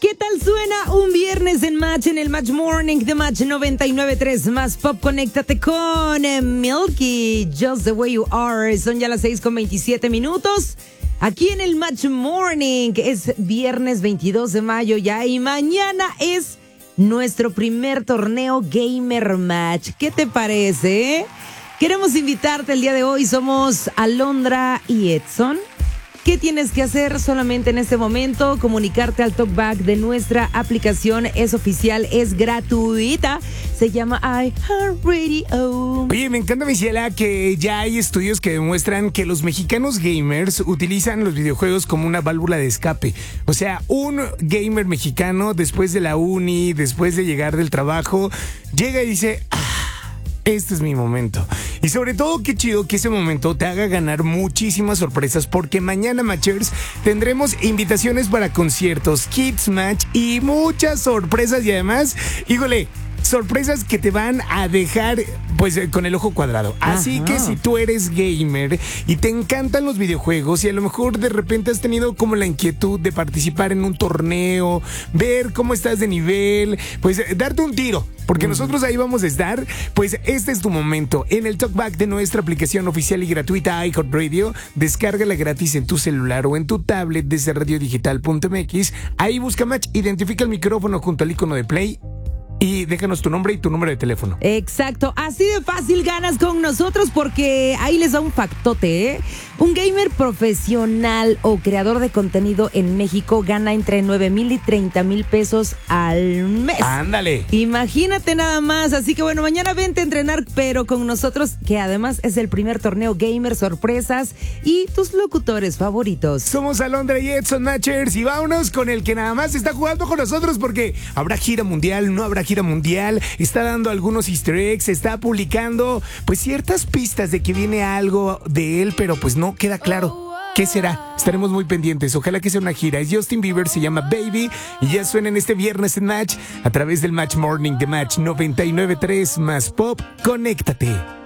¿Qué tal suena un viernes en Match, en el Match Morning de Match 99.3 más Pop? Conéctate con Milky, Just the Way You Are. Son ya las 6:27. Aquí en el Match Morning es viernes 22 de mayo ya y mañana es nuestro primer torneo Gamer Match. ¿Qué te parece? Queremos invitarte el día de hoy. Somos Alondra y Edson. ¿Qué tienes que hacer solamente en este momento? Comunicarte al talkback de nuestra aplicación. Es oficial, es gratuita. Se llama iHeartRadio. Oye, me encanta, Michela, que ya hay estudios que demuestran que los mexicanos gamers utilizan los videojuegos como una válvula de escape. O sea, un gamer mexicano después de la uni, después de llegar del trabajo, llega y dice... Este es mi momento. Y sobre todo, qué chido que ese momento te haga ganar muchísimas sorpresas, porque mañana, Matchers, tendremos invitaciones para conciertos, Kids Match y muchas sorpresas. Y además, híjole, sorpresas que te van a dejar pues con el ojo cuadrado. Así que si tú eres gamer y te encantan los videojuegos y a lo mejor de repente has tenido como la inquietud de participar en un torneo, ver cómo estás de nivel, pues darte un tiro, porque nosotros ahí vamos a estar, pues este es tu momento. En el talkback de nuestra aplicación oficial y gratuita iHeartRadio, descárgala gratis en tu celular o en tu tablet desde radiodigital.mx. Ahí busca Match, identifica el micrófono junto al icono de play y déjanos tu nombre y tu número de teléfono. Exacto, así de fácil ganas con nosotros, porque ahí les da un factote, ¿eh? Un gamer profesional o creador de contenido en México gana entre 9,000 y 30,000 pesos al mes. ¡Ándale! Imagínate nada más. Así que bueno, mañana vente a entrenar, pero con nosotros, que además es el primer torneo gamer, sorpresas y tus locutores favoritos. Somos Alondra y Edson Matchers y vámonos con el que nada más está jugando con nosotros, porque habrá gira mundial, no habrá gira mundial, está dando algunos easter eggs, está publicando pues ciertas pistas de que viene algo de él, pero pues no queda claro qué será. Estaremos muy pendientes, ojalá que sea una gira. Es Justin Bieber, se llama Baby y ya suena en este viernes en Match a través del Match Morning de Match 99.3 más Pop. Conéctate.